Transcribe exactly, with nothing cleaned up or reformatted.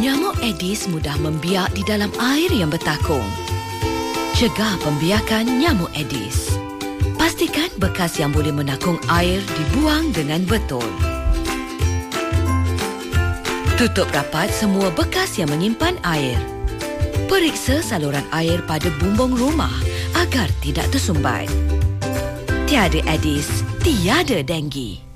Nyamuk Aedes mudah membiak di dalam air yang bertakung. Cegah pembiakan nyamuk Aedes. Pastikan bekas yang boleh menakung air dibuang dengan betul. Tutup rapat semua bekas yang menyimpan air. Periksa saluran air pada bumbung rumah agar tidak tersumbat. Tiada Aedes, tiada denggi.